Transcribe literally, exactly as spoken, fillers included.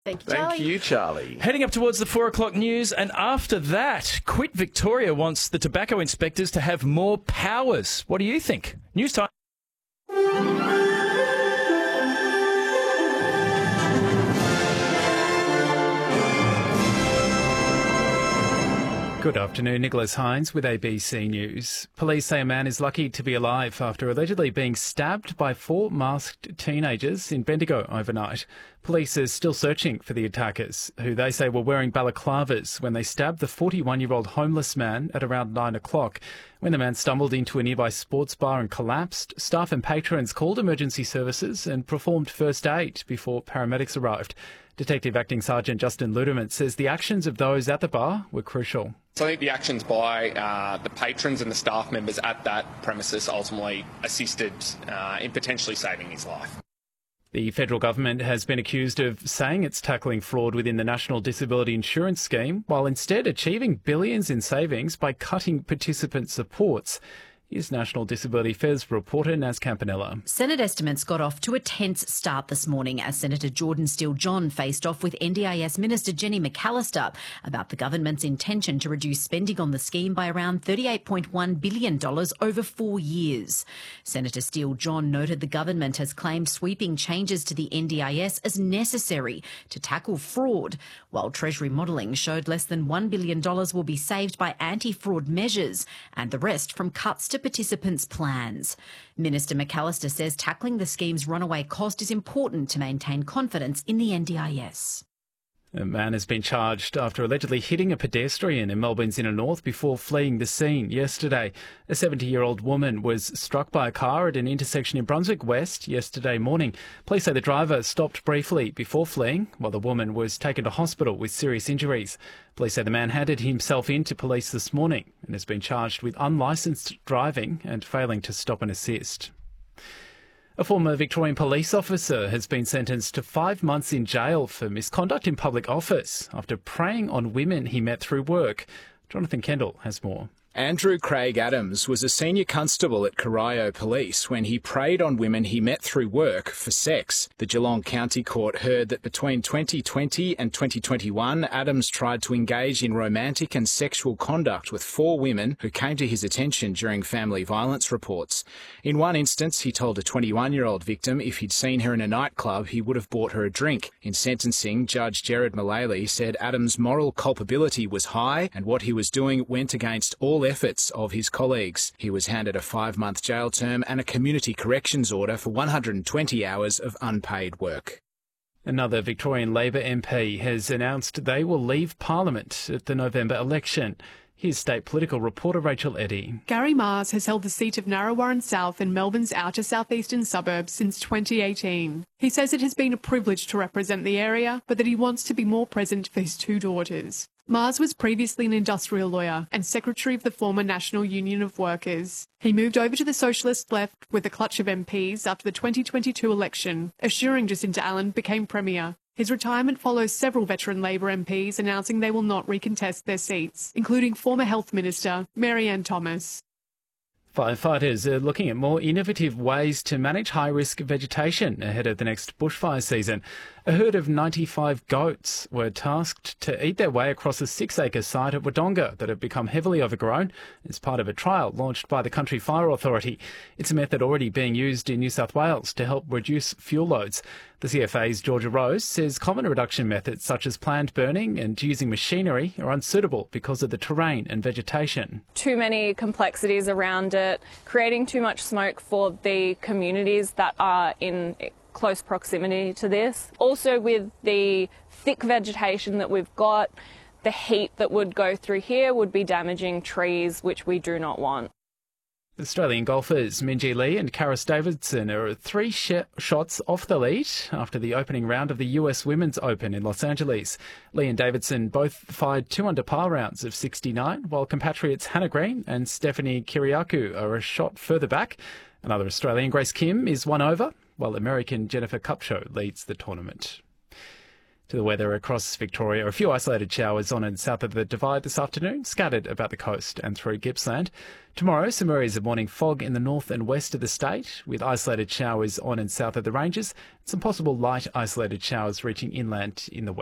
Thank you, Charlie. Thank you, Charlie. Heading up towards the four o'clock news, and after that, Quit Victoria wants the tobacco inspectors to have more powers. What do you think? News time. Good afternoon, Nicholas Hines with A B C News. Police say a man is lucky to be alive after allegedly being stabbed by four masked teenagers in Bendigo overnight. Police are still searching for the attackers, who they say were wearing balaclavas when they stabbed the forty-one-year-old homeless man at around nine o'clock. When the man stumbled into a nearby sports bar and collapsed, staff and patrons called emergency services and performed first aid before paramedics arrived. Detective Acting Sergeant Justin Luderman says the actions of those at the bar were crucial. So I think the actions by uh, the patrons and the staff members at that premises ultimately assisted uh, in potentially saving his life. The federal government has been accused of saying it's tackling fraud within the National Disability Insurance Scheme, while instead achieving billions in savings by cutting participant supports. Here's National Disability Affairs reporter Naz Campanella. Senate estimates got off to a tense start this morning as Senator Jordan Steele-John faced off with N D I S Minister Jenny McAllister about the government's intention to reduce spending on the scheme by around thirty-eight point one billion dollars over four years. Senator Steele-John noted the government has claimed sweeping changes to the N D I S as necessary to tackle fraud, while Treasury modelling showed less than one billion dollars will be saved by anti-fraud measures and the rest from cuts to participants' plans. Minister McAllister says tackling the scheme's runaway cost is important to maintain confidence in the N D I S. A man has been charged after allegedly hitting a pedestrian in Melbourne's inner north before fleeing the scene yesterday. A seventy-year-old woman was struck by a car at an intersection in Brunswick West yesterday morning. Police say the driver stopped briefly before fleeing, while the woman was taken to hospital with serious injuries. Police say the man handed himself in to police this morning and has been charged with unlicensed driving and failing to stop and assist. A former Victorian police officer has been sentenced to five months in jail for misconduct in public office after preying on women he met through work. Jonathan Kendall has more. Andrew Craig Adams was a senior constable at Corio Police when he preyed on women he met through work for sex. The Geelong County Court heard that between twenty twenty and twenty twenty-one, Adams tried to engage in romantic and sexual conduct with four women who came to his attention during family violence reports. In one instance, he told a twenty-one-year-old victim if he'd seen her in a nightclub, he would have bought her a drink. In sentencing, Judge Gerard Mullally said Adams' moral culpability was high and what he was doing went against all efforts of his colleagues. He was handed a five-month jail term and a community corrections order for one hundred twenty hours of unpaid work. Another Victorian Labor M P has announced they will leave Parliament at the November election. Here's state political reporter Rachel Eddy. Gary Mars has held the seat of Narrewarren South in Melbourne's outer southeastern suburbs since twenty eighteen. He says it has been a privilege to represent the area, but that he wants to be more present for his two daughters. Mars was previously an industrial lawyer and secretary of the former National Union of Workers. He moved over to the socialist left with a clutch of M Ps after the twenty twenty-two election, assuring Jacinta Allen became Premier. His retirement follows several veteran Labor M Ps announcing they will not recontest their seats, including former Health Minister Mary-Ann Thomas. Firefighters are looking at more innovative ways to manage high-risk vegetation ahead of the next bushfire season. A herd of ninety-five goats were tasked to eat their way across a six-acre site at Wodonga that had become heavily overgrown as part of a trial launched by the Country Fire Authority. It's a method already being used in New South Wales to help reduce fuel loads. The C F A's Georgia Rose says common reduction methods such as planned burning and using machinery are unsuitable because of the terrain and vegetation. Too many complexities around it, creating too much smoke for the communities that are in close proximity to this. Also with the thick vegetation that we've got, the heat that would go through here would be damaging trees, which we do not want. Australian golfers Minjee Lee and Karis Davidson are three sh- shots off the lead after the opening round of the U S Women's Open in Los Angeles. Lee and Davidson both fired two under par rounds of sixty-nine, while compatriots Hannah Green and Stephanie Kiriakou are a shot further back. Another Australian, Grace Kim, is one over, while American Jennifer Kupcho leads the tournament. To the weather across Victoria, a few isolated showers on and south of the Divide this afternoon, scattered about the coast and through Gippsland. Tomorrow, some areas of morning fog in the north and west of the state, with isolated showers on and south of the ranges, some possible light isolated showers reaching inland in the west.